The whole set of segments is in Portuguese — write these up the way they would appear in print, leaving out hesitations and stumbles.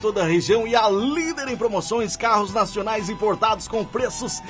toda a região e a líder em promoções, carros nacionais importados com preços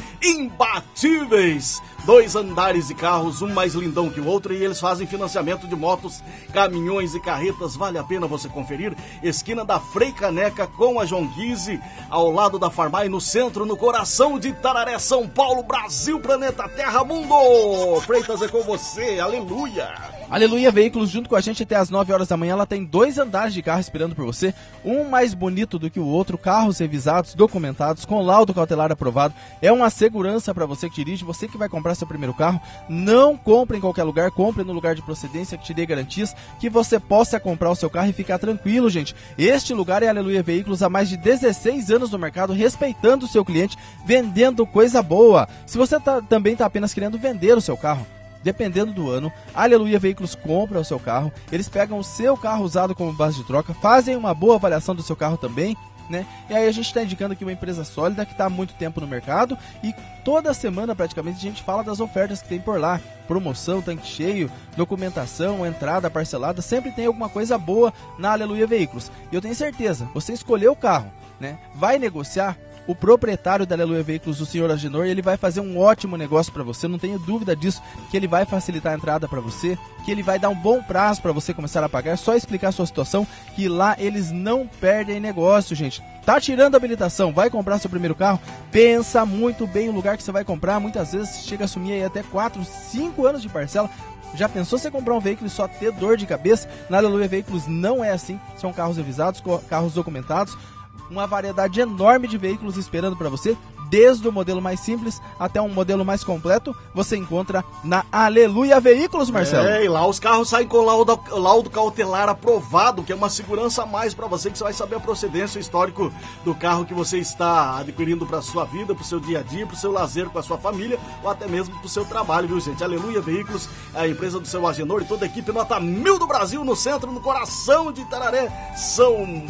imbatíveis. 2 andares de carros, um mais lindão que o outro, e eles fazem financiamento de motos, caminhões e carretas. Vale a pena você conferir. Esquina da Frei Caneca com a João Guise, ao lado da Farmai, no centro, no coração de Tararé, São Paulo, Brasil, planeta Terra, mundo. Freitas é com você, aleluia. Aleluia Veículos, junto com a gente até as 9 horas da manhã. Ela tem 2 andares de carro esperando por você, um mais bonito do que o outro, carros revisados, documentados, com laudo cautelar aprovado. É uma segurança para você que dirige, você que vai comprar seu primeiro carro. Não compre em qualquer lugar, compre no lugar de procedência que te dê garantias, que você possa comprar o seu carro e ficar tranquilo, gente. Este lugar é Aleluia Veículos, há mais de 16 anos no mercado, respeitando o seu cliente, vendendo coisa boa. Se você também está apenas querendo vender o seu carro, dependendo do ano, a Aleluia Veículos compra o seu carro, eles pegam o seu carro usado como base de troca, fazem uma boa avaliação do seu carro também, né? E aí a gente está indicando aqui uma empresa sólida que está há muito tempo no mercado, e toda semana praticamente a gente fala das ofertas que tem por lá, promoção, tanque cheio, documentação, entrada parcelada, sempre tem alguma coisa boa na Aleluia Veículos. E eu tenho certeza, você escolheu o carro, né? Vai negociar, o proprietário da Aleluia Veículos, o senhor Agenor, ele vai fazer um ótimo negócio para você, não tenho dúvida disso, que ele vai facilitar a entrada para você, que ele vai dar um bom prazo para você começar a pagar. É só explicar a sua situação, que lá eles não perdem negócio, gente. Tá tirando a habilitação, vai comprar seu primeiro carro, pensa muito bem o lugar que você vai comprar. Muitas vezes chega a assumir aí até 4, 5 anos de parcela. Já pensou você comprar um veículo e só ter dor de cabeça? Na Aleluia Veículos não é assim, são carros revisados, carros documentados, uma variedade enorme de veículos esperando para você, desde o modelo mais simples até um modelo mais completo, você encontra na Aleluia Veículos, Marcelo. E lá os carros saem com laudo cautelar aprovado, que é uma segurança a mais para você, que você vai saber a procedência, o histórico do carro que você está adquirindo para sua vida, para o seu dia a dia, para o seu lazer com a sua família, ou até mesmo para o seu trabalho, viu, gente? Aleluia Veículos, a empresa do seu Agenor e toda a equipe nota 1000 do Brasil, no centro, no coração de Tararé, São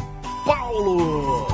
Paulo.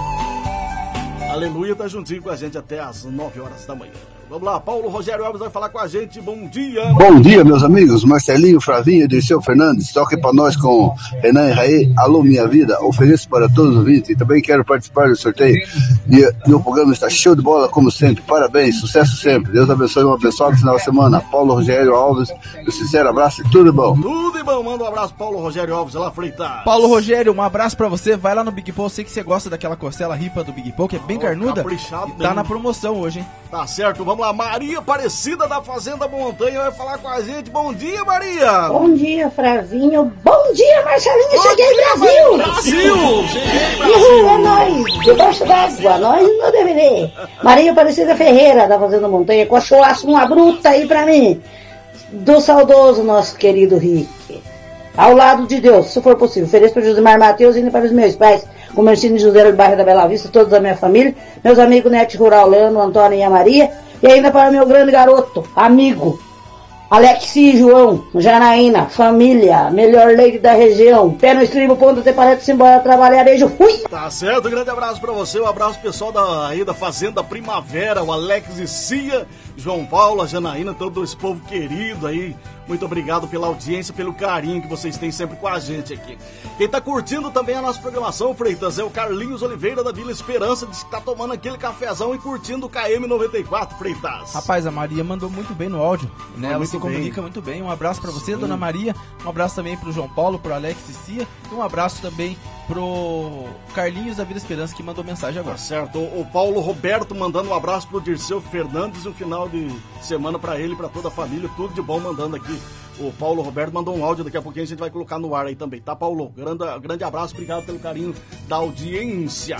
Aleluia, tá juntinho com a gente até as 9 horas da manhã. Vamos lá, Paulo Rogério Alves vai falar com a gente. Bom dia. Bom dia, meus amigos. Marcelinho, Fravinho e Dirceu Fernandes. Toque para nós com Renan e Raí. Alô, minha vida. Ofereço para todos os ouvintes. E também quero participar do sorteio. E meu programa está show de bola, como sempre. Parabéns, sucesso sempre. Deus abençoe uma pessoa no final de semana. Paulo Rogério Alves, um sincero abraço e tudo bom. Tudo de bom. Manda um abraço, Paulo Rogério Alves, lá Freitas. Paulo Rogério, um abraço pra você. Vai lá no Big Paul. Sei que você gosta daquela costela ripa do Big Paul, que é bem carnuda. E tá na promoção hoje, hein? Tá certo, vamos lá. Maria Aparecida da Fazenda Montanha vai falar com a gente. Bom dia, Maria. Bom dia, Fravinho. Bom dia, Marcelinho. Bom cheguei, dia, Brasil. Brasil. Cheguei, Brasil. É nóis. Debaixo d'água. Nós não deveria. Maria Aparecida Ferreira da Fazenda Montanha. Com a churrasco uma bruta aí pra mim. Do saudoso nosso querido Rick. Ao lado de Deus, se for possível. Ofereço para Josimar Matheus e para os meus pais, o Marcino José do bairro da Bela Vista, todos da minha família, meus amigos Nete Rural, Leandro, Antônio e a Maria, e ainda para meu grande garoto, amigo, Alexi e João, Janaína, família, melhor leite da região, pé no estribo, ponta até parece embora trabalhar, beijo, fui! Tá certo, um grande abraço pra você, um abraço pessoal aí da Fazenda Primavera, o Alex e Cia, João Paulo, a Janaína, todo esse povo querido aí. Muito obrigado pela audiência, pelo carinho que vocês têm sempre com a gente aqui. Quem tá curtindo também a nossa programação, Freitas, é o Carlinhos Oliveira da Vila Esperança, diz que tá tomando aquele cafezão e curtindo o KM94, Freitas. Rapaz, a Maria mandou muito bem no áudio, né? Ela se comunica muito bem. Um abraço pra você, dona Maria. Um abraço também pro João Paulo, pro Alex e Cia. E um abraço também pro Carlinhos da Vila Esperança, que mandou mensagem agora. Tá certo. O Paulo Roberto mandando um abraço pro Dirceu Fernandes e um final de semana pra ele e pra toda a família. Tudo de bom mandando aqui. O Paulo Roberto mandou um áudio, daqui a pouquinho a gente vai colocar no ar aí também, tá, Paulo? Grande abraço, obrigado pelo carinho da audiência.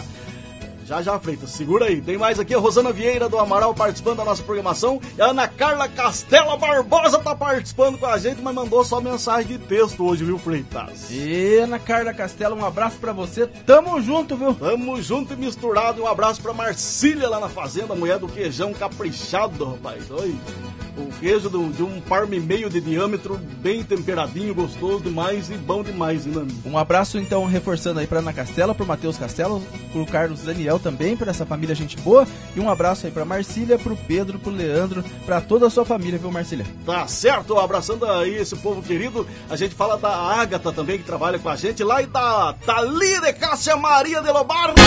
Já, Freitas, segura aí. Tem mais aqui, a Rosana Vieira do Amaral participando da nossa programação. E a Ana Carla Castela Barbosa tá participando com a gente, mas mandou só mensagem de texto hoje, viu, Freitas? E Ana Carla Castela, um abraço pra você. Tamo junto, viu? Tamo junto e misturado. E um abraço pra Marcília lá na fazenda, mulher do queijão caprichado, rapaz. Oi. Um queijo de um palmo e meio de diâmetro, bem temperadinho, gostoso demais e bom demais, hein, Nando? Um abraço, então, reforçando aí pra Ana Castela, pro Matheus Castelo, pro Carlos Daniel também, pra essa família gente boa. E um abraço aí pra Marcília, pro Pedro, pro Leandro, pra toda a sua família, viu, Marcília? Tá certo, abraçando aí esse povo querido. A gente fala da Ágata também, que trabalha com a gente lá, e da Thalia de Cássia Maria de Lobar.